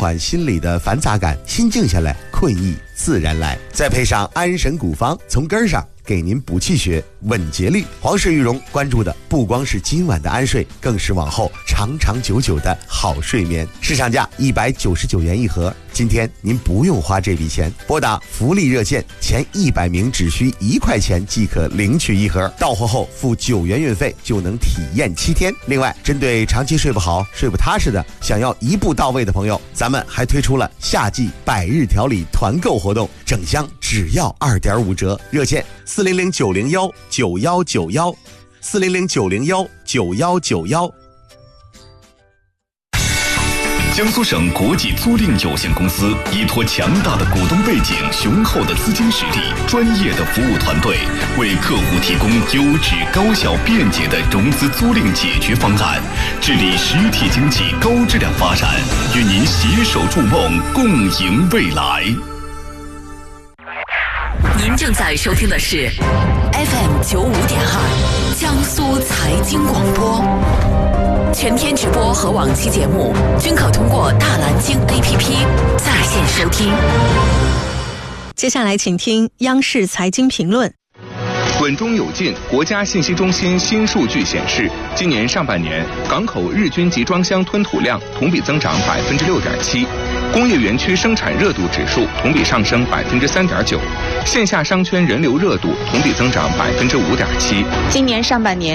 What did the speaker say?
满心里的繁杂感，心静下来，困意自然来。再配上安神古方，从根儿上给您补气血、稳节律。皇氏羽绒关注的不光是今晚的安睡，更是往后长长久久的好睡眠。市场价199元一盒，今天您不用花这笔钱，拨打福利热线，前100名只需1块钱即可领取一盒，到货后付9元运费就能体验7天。另外，针对长期睡不好、睡不踏实的，想要一步到位的朋友，咱们还推出了夏季100日调理团购活动，整箱只要2.5折，热线400-901-9191，400-901-9191。 江苏省国际租赁有限公司依托强大的股东背景、雄厚的资金实力、专业的服务团队，为客户提供优质、高效、便捷的融资租赁解决方案，致力实体经济高质量发展，与您携手筑梦，共赢未来。 您正在收听的是 FM95.2 江苏财经广播，全天直播和往期节目均可通过大蓝鲸 APP 在线收听。 接下来请听央视财经评论。 稳中有进，国家信息中心新数据显示，今年上半年港口日均集装箱吞吐量同比增长6.7%，工业园区生产热度指数同比上升3.9%，线下商圈人流热度同比增长5.7%。 今年上半年